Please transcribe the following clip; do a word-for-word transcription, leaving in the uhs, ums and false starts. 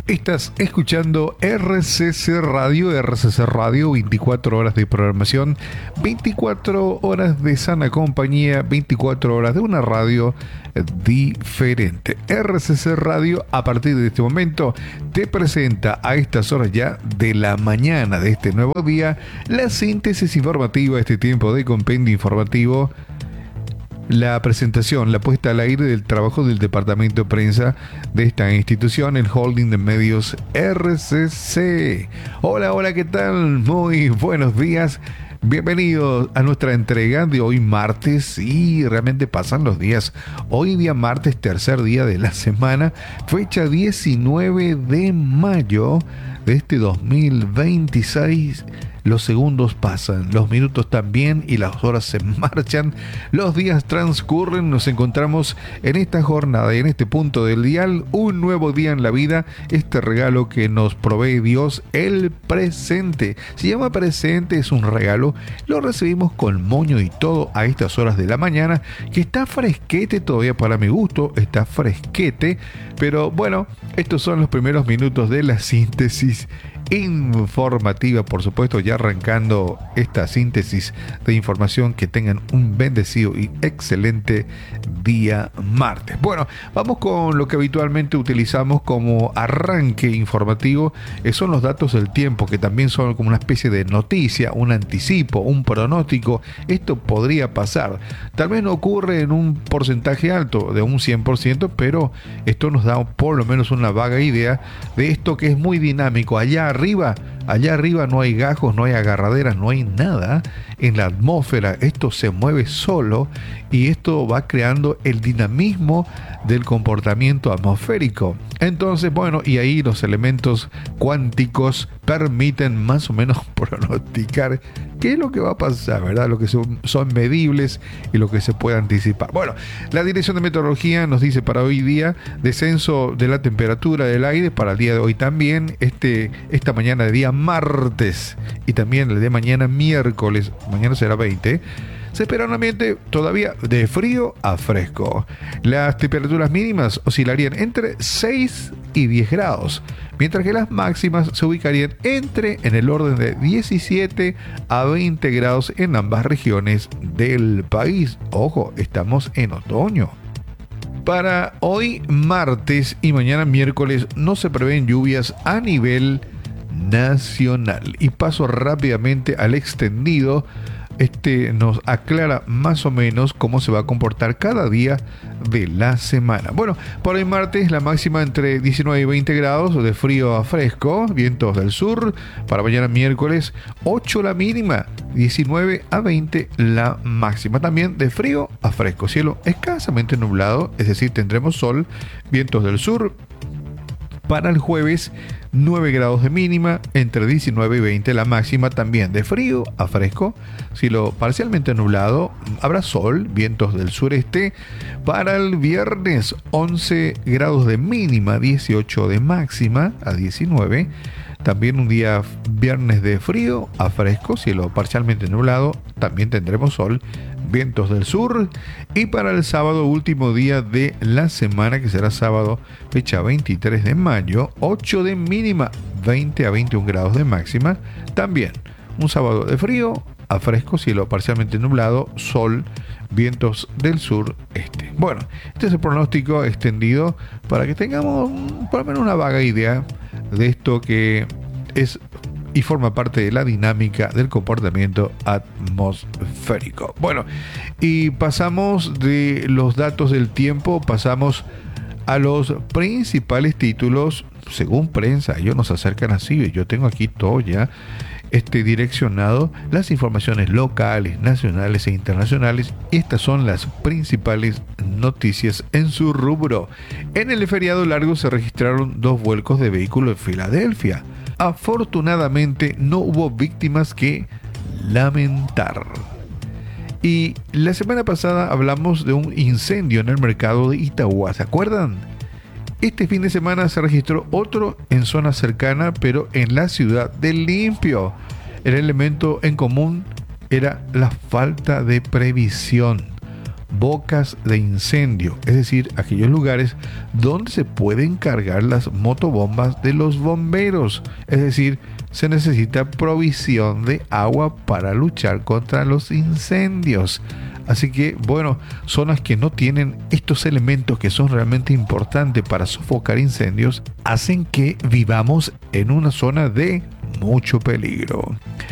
Estás escuchando R C C Radio, R C C Radio, veinticuatro horas de programación, veinticuatro horas de sana compañía, veinticuatro horas de una radio diferente. R C C Radio, a partir de este momento, te presenta a estas horas ya de la mañana de este nuevo día, la síntesis informativa, este tiempo de compendio informativo, la presentación, la puesta al aire del trabajo del departamento de prensa de esta institución, el holding de medios R C C. Hola, hola, ¿qué tal? Muy buenos días. Bienvenidos a nuestra entrega de hoy martes. Y realmente pasan los días. Hoy día martes, tercer día de la semana, fecha diecinueve de mayo de este dos mil veintiséis. Los segundos pasan, los minutos también y las horas se marchan, los días transcurren, nos encontramos en esta jornada y en este punto del dial, un nuevo día en la vida, este regalo que nos provee Dios, el presente. Se llama presente, es un regalo, lo recibimos con moño y todo a estas horas de la mañana, que está fresquete todavía para mi gusto, está fresquete, pero bueno, estos son los primeros minutos de la síntesis informativa, por supuesto, ya arrancando esta síntesis de información. Que tengan un bendecido y excelente día martes. Bueno, vamos con lo que habitualmente utilizamos como arranque informativo, eh, son los datos del tiempo, que también son como una especie de noticia, un anticipo, un pronóstico. Esto podría pasar, tal vez no ocurre en un porcentaje alto de un cien por ciento, pero esto nos da por lo menos una vaga idea de esto que es muy dinámico. Allá arriba, allá arriba no hay gajos, no hay agarraderas, no hay nada en la atmósfera. Esto se mueve solo y esto va creando el dinamismo del comportamiento atmosférico. Entonces, bueno, y ahí los elementos cuánticos permiten más o menos pronosticar qué es lo que va a pasar, ¿verdad? Lo que son, son medibles y lo que se puede anticipar. Bueno, la Dirección de Meteorología nos dice para hoy día descenso de la temperatura del aire para el día de hoy también, este, esta mañana de día martes y también el de mañana miércoles, mañana será veinte. Se espera un ambiente todavía de frío a fresco. Las temperaturas mínimas oscilarían entre seis y diez grados, mientras que las máximas se ubicarían entre en el orden de diecisiete a veinte grados en ambas regiones del país. Ojo, estamos en otoño. Para hoy martes y mañana miércoles no se prevén lluvias a nivel nacional. Y paso rápidamente al extendido. Este nos aclara más o menos cómo se va a comportar cada día de la semana. Bueno, por hoy martes la máxima entre diecinueve y veinte grados, de frío a fresco, vientos del sur. Para mañana miércoles ocho la mínima, diecinueve a veinte la máxima, también de frío a fresco. Cielo escasamente nublado, es decir, tendremos sol, vientos del sur. Para el jueves, nueve grados de mínima, entre diecinueve y veinte la máxima, también de frío a fresco, cielo parcialmente nublado, habrá sol, vientos del sureste. Para el viernes, once grados de mínima, dieciocho de máxima a diecinueve. También un día viernes de frío a fresco, cielo parcialmente nublado, también tendremos sol, vientos del sur. Y para el sábado, último día de la semana, que será sábado, fecha veintitrés de mayo, ocho de mínima, veinte a veintiún grados de máxima. También un sábado de frío a fresco, cielo parcialmente nublado, sol, vientos del sur-este. Bueno, este es el pronóstico extendido para que tengamos por lo menos una vaga idea de esto que es y forma parte de la dinámica del comportamiento atmosférico. Bueno, y pasamos de los datos del tiempo, pasamos a los principales títulos según prensa. Ellos nos acercan así, yo tengo aquí todo ya este direccionado, las informaciones locales, nacionales e internacionales. Estas son las principales noticias en su rubro. En el feriado largo se registraron dos vuelcos de vehículos en Filadelfia. Afortunadamente no hubo víctimas que lamentar. Y la semana pasada hablamos de un incendio en el mercado de Itauguá, ¿se acuerdan? Este fin de semana se registró otro en zona cercana, pero en la ciudad de Limpio. El elemento en común era la falta de previsión. bocas de incendio, es decir, aquellos lugares donde se pueden cargar las motobombas de los bomberos, es decir, se necesita provisión de agua para luchar contra los incendios. Así que, bueno, zonas que no tienen estos elementos que son realmente importantes para sofocar incendios, hacen que vivamos en una zona de mucho peligro.